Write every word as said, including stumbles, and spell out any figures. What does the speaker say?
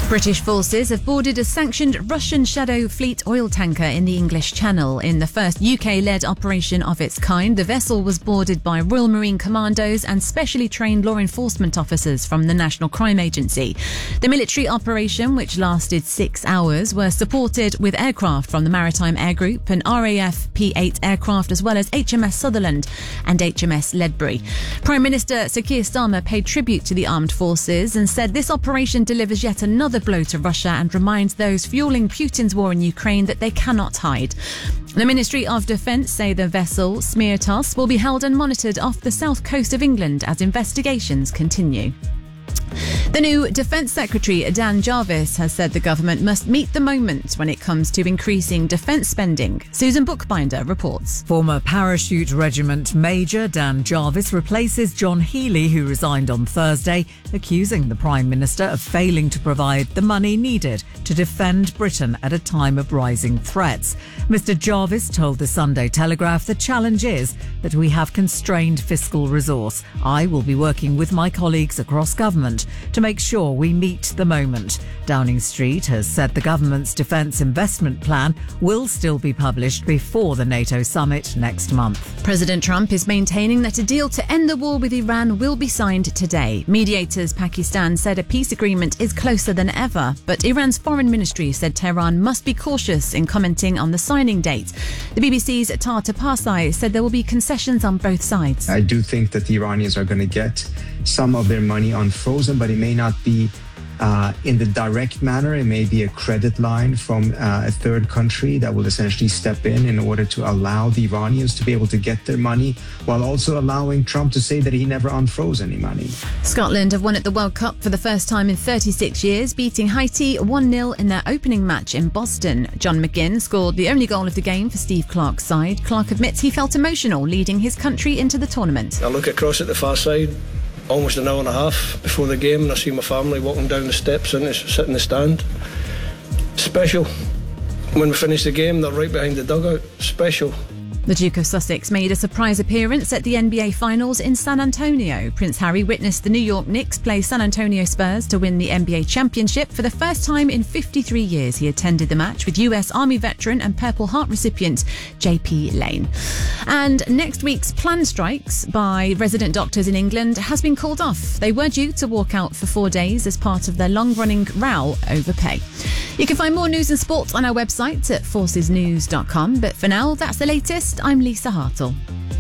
British forces have boarded a sanctioned Russian Shadow Fleet oil tanker in the English Channel. In the first U K-led operation of its kind, the vessel was boarded by Royal Marine Commandos and specially trained law enforcement officers from the National Crime Agency. The military operation, which lasted six hours, was supported with aircraft from the Maritime Air Group and R A F P eight aircraft, as well as H M S Sutherland and H M S Ledbury. Prime Minister Sir Keir Starmer paid tribute to the armed forces and said this operation delivers yet another blow to Russia and reminds those fueling Putin's war in Ukraine that they cannot hide. The Ministry of Defence say the vessel, Smeartas, will be held and monitored off the south coast of England as investigations continue. The new Defence Secretary, Dan Jarvis, has said the government must meet the moment when it comes to increasing defence spending. Susan Bookbinder reports. Former Parachute Regiment Major Dan Jarvis replaces John Healey, who resigned on Thursday, accusing the Prime Minister of failing to provide the money needed to defend Britain at a time of rising threats. Mister Jarvis told the Sunday Telegraph the challenge is that we have constrained fiscal resource. I will be working with my colleagues across government to make sure we meet the moment. Downing Street has said the government's defence investment plan will still be published before the NATO summit next month. President Trump is maintaining that a deal to end the war with Iran will be signed today. Mediators Pakistan said a peace agreement is closer than ever, but Iran's foreign ministry said Tehran must be cautious in commenting on the signing date. The B B C's Tata Pasai said there will be concessions on both sides. I do think that the Iranians are going to get some of their money unfrozen, but it may not be uh, in the direct manner. It may be a credit line from uh, a third country that will essentially step in in order to allow the Iranians to be able to get their money, while also allowing Trump to say that he never unfroze any money. Scotland have won at the World Cup for the first time in thirty-six years, beating Haiti one nil in their opening match in Boston. John McGinn scored the only goal of the game for Steve Clarke's side. Clarke admits he felt emotional leading his country into the tournament. I look across at the far side, almost an hour and a half before the game, and I see my family walking down the steps and sit in the stand. Special. When we finish the game, they're right behind the dugout. Special. The Duke of Sussex made a surprise appearance at the N B A Finals in San Antonio. Prince Harry witnessed the New York Knicks play San Antonio Spurs to win the N B A championship for the first time in fifty-three years. He attended the match with U S Army veteran and Purple Heart recipient J P Lane. And next week's planned strikes by resident doctors in England has been called off. They were due to walk out for four days as part of their long-running row over pay. You can find more news and sports on our website at forces news dot com. But for now, that's the latest. I'm Lisa Hartle.